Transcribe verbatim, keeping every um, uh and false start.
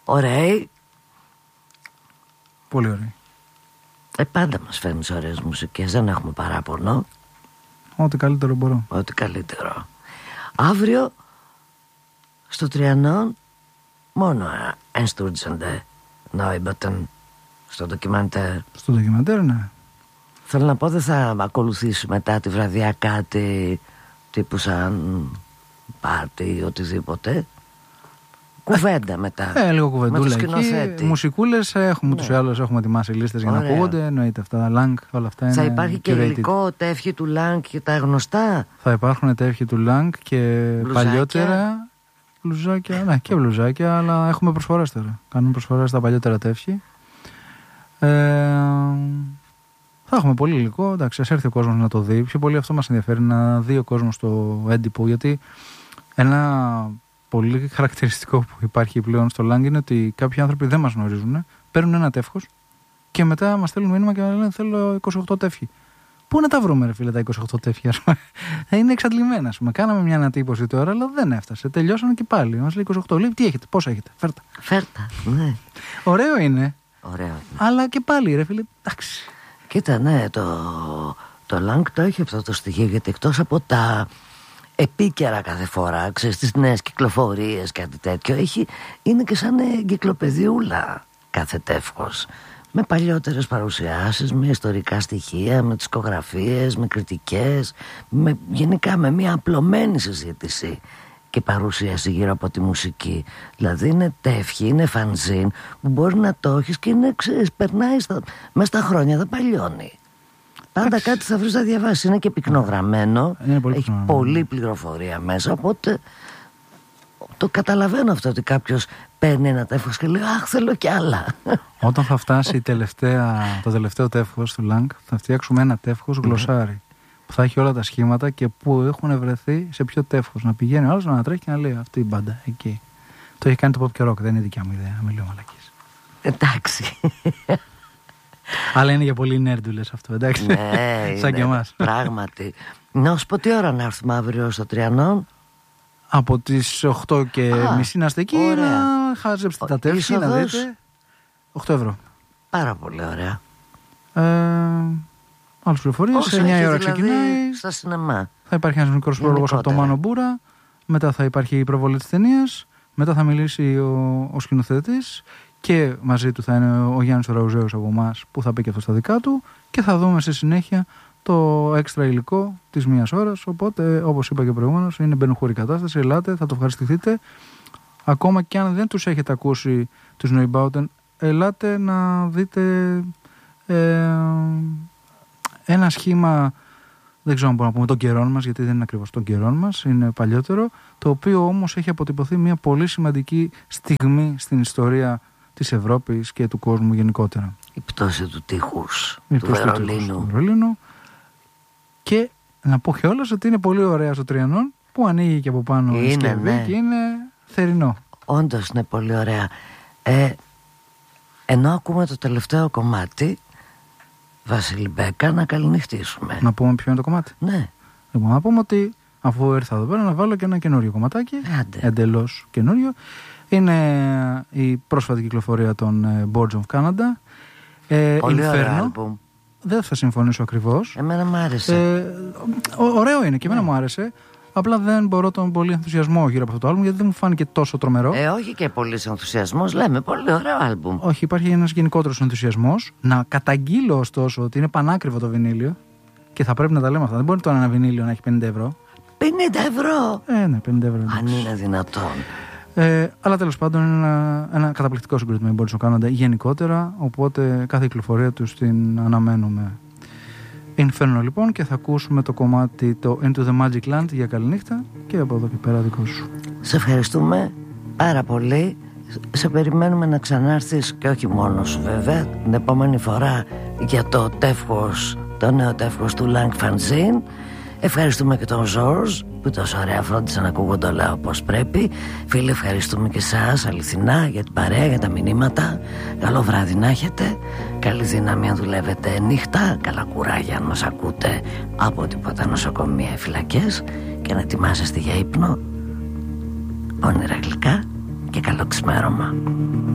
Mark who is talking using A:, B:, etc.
A: Ωραίοι.
B: Πολύ ωραίοι.
A: Ε, πάντα μας φέρνεις ωραίες μουσικές, δεν έχουμε παράπονο.
B: Ό,τι καλύτερο μπορώ.
A: Ό,τι καλύτερο. Αύριο στο Τριανόν μόνο en Sturgende Neubauten στο ντοκιμαντέρ.
B: Στο ντοκιμαντέρ, ναι.
A: Θέλω να πω, δεν θα ακολουθήσει μετά τη βραδιά κάτι τύπου σαν πάρτι ή οτιδήποτε. Κουβέντα μετά.
B: Ε, λίγο κουβεντούλα εκεί. Μουσικούλες έχουμε, ούτως ή άλλως έχουμε ετοιμάσει λίστες για να ακούγονται. Εννοείται αυτά, Lang, όλα αυτά είναι.
A: Θα υπάρχει και υλικό, τεύχη του Lang και τα γνωστά.
B: Θα υπάρχουν τεύχη του Lang και μπλουζάκια. Παλιότερα. Μπλουζάκια, ναι, και μπλουζάκια, αλλά έχουμε προσφορές τώρα. Κάνουμε προσφορές στα παλιότερα τεύχη. Ε, θα έχουμε πολύ υλικό. Εντάξει, ας έρθει ο κόσμος να το δει. Πιο πολύ αυτό μας ενδιαφέρει, να δει ο κόσμος το έντυπο. Γιατί ένα πολύ χαρακτηριστικό που υπάρχει πλέον στο Lang είναι ότι κάποιοι άνθρωποι δεν μας γνωρίζουν, παίρνουν ένα τεύχος και μετά μας στέλνουν μήνυμα και μας λένε θέλω είκοσι οκτώ τεύχη. Πού να τα βρούμε, ρε φίλε, τα είκοσι οκτώ τεύχη, ας πούμε. Είναι εξαντλημένα, ας πούμε. Κάναμε μια ανατύπωση τώρα, αλλά δεν έφτασε. Τελειώσανε και πάλι. Μας λέει είκοσι οκτώ. Λέει, τι έχετε, πόσα έχετε, φέρτα.
A: Φέρτα, ναι.
B: Ωραίο είναι.
A: Ωραίο είναι.
B: Αλλά και πάλι, ρε φίλε, εντάξει.
A: Κοίτα, ναι, το, το Lang το έχει αυτό το στοιχείο, γιατί εκτός από τα επίκαιρα κάθε φορά, ξέρεις, τις νέες κυκλοφορίες, κάτι τέτοιο, έχει, είναι και σαν εγκυκλοπαιδιούλα κάθε τεύχος. Με παλιότερες παρουσιάσεις, με ιστορικά στοιχεία, με δισκογραφίες, με κριτικές, με, γενικά με μια απλωμένη συζήτηση και παρουσίαση γύρω από τη μουσική. Δηλαδή είναι τεύχη, είναι φανζίν που μπορεί να το έχεις και είναι, ξέρεις, περνάει στα, μέσα στα χρόνια, δεν παλιώνει. Πάντα Άξι. Κάτι θα βρεις να διαβάσεις. Είναι και πυκνογραμμένο,
B: είναι πολύ
A: έχει
B: πυκνογραμμένο.
A: πολλή πληροφορία μέσα, οπότε το καταλαβαίνω αυτό ότι κάποιος παίρνει ένα τεύχος και λέει αχ, θέλω κι άλλα. Όταν
B: θα φτάσει η τελευταία, το τελευταίο τεύχος του Lang, θα φτιάξουμε ένα τεύχος γλωσσάρι που θα έχει όλα τα σχήματα και που έχουν βρεθεί σε ποιο τεύχος. Να πηγαίνει ο άλλος να τρέχει και να λέει αυτή η μπάντα εκεί. Το έχει κάνει το Pop και Rock, δεν είναι δικιά μου ιδέα, με λέω μαλακής.
A: Εντάξει.
B: Αλλά είναι για πολύ νέρντουλες αυτό, εντάξει.
A: Ναι,
B: σαν και εμάς.
A: Πράγματι. Να σου πω τι ώρα να έρθουμε αύριο στο Τριανόν.
B: Από τις οκτώ και μισή να είστε εκεί, να χάζεψετε τα τεύχη, να δείτε. οκτώ ευρώ.
A: Πάρα πολύ ωραία.
B: Ε, άλλες πληροφορίες, σε εννιά η ώρα
A: δηλαδή
B: ξεκινάει.
A: Στα σινεμά.
B: Θα υπάρχει ένας μικρός πρόλογος από το Μάνο Μπούρα. Μετά θα υπάρχει η προβολή της ταινίας. Μετά θα μιλήσει ο, ο σκηνοθέτης. Και μαζί του θα είναι ο Γιάννης ο Ραουζέος από εμάς που θα πει και αυτό στα δικά του. Και θα δούμε στη συνέχεια το έξτρα υλικό της μίας ώρας. Οπότε, όπως είπα και προηγούμενος, είναι μπαινοχώρη κατάσταση. Ελάτε, θα το ευχαριστηθείτε. Ακόμα και αν δεν τους έχετε ακούσει τους Neubauten, ελάτε να δείτε ε, ένα σχήμα, δεν ξέρω αν μπορούμε να πούμε των καιρών μας, γιατί δεν είναι ακριβώς των καιρών μας, είναι παλιότερο, το οποίο όμως έχει αποτυπωθεί μια πολύ σημαντική στιγμή στην ιστορία της Ευρώπης και του κόσμου γενικότερα.
A: Η πτώση του τείχους,
B: η
A: του Βερολίνου.
B: Βερολίνου. Και να πω κιόλας ότι είναι πολύ ωραία στο Τριανόν, που ανοίγει και από πάνω η συσκευή, ναι. Και είναι θερινό.
A: Όντως είναι πολύ ωραία. Ε, ενώ ακούμε το τελευταίο κομμάτι, Βασίλη Μπέκα, να καληνυχτήσουμε.
B: Να πούμε ποιο είναι το κομμάτι.
A: Ναι.
B: Λοιπόν, να πούμε ότι αφού ήρθα εδώ πέρα να βάλω και ένα καινούριο κομματάκι.
A: Άντε.
B: Εντελώς καινούριο. Είναι η πρόσφατη κυκλοφορία των Boards of Canada. Ε,
A: πολύ
B: Inferno.
A: ωραίο άλμπουμ.
B: Δεν θα συμφωνήσω ακριβώς.
A: Εμένα μου άρεσε.
B: Ε, ωραίο είναι και εμένα μου άρεσε. Απλά δεν μπορώ τον πολύ ενθουσιασμό γύρω από αυτό το άλμπουμ, γιατί δεν μου φάνηκε τόσο τρομερό.
A: Ε, όχι και πολύ ενθουσιασμός, λέμε πολύ ωραίο άλμπουμ.
B: Όχι, υπάρχει ένας γενικότερος ενθουσιασμός. Να καταγγείλω ωστόσο ότι είναι πανάκριβο το βινίλιο και θα πρέπει να τα λέμε αυτά. Δεν μπορεί τώρα ένα βινίλιο να έχει πενήντα ευρώ.
A: πενήντα ευρώ!
B: Ε, ναι, πενήντα ευρώ.
A: Αν είναι δυνατόν.
B: Ε, αλλά τέλος πάντων είναι ένα, ένα καταπληκτικό συγκρότημα η Boards of Canada γενικότερα. Οπότε κάθε κυκλοφορία τους την αναμένουμε. Inferno λοιπόν, και θα ακούσουμε το κομμάτι το Into the Magic Land για καληνύχτα και από εδώ και πέρα δικό σου.
A: Σε ευχαριστούμε πάρα πολύ. Σε περιμένουμε να ξανάρθεις και όχι μόνο σου βέβαια την επόμενη φορά για το τεύχος, το νέο τεύχος του Lang Fanzine. Ευχαριστούμε και τον Ζορζ που τόσο ωραία φρόντισε να ακούγονται όλα όπως πρέπει. Φίλοι, ευχαριστούμε και εσάς αληθινά για την παρέα, για τα μηνύματα. Καλό βράδυ να έχετε. Καλή δύναμη αν δουλεύετε νύχτα. Καλά κουράγια αν μας ακούτε από τίποτα νοσοκομεία ή φυλακές. Και να ετοιμάσαστε για ύπνο. Όνειρα γλυκά και καλό ξημέρωμα.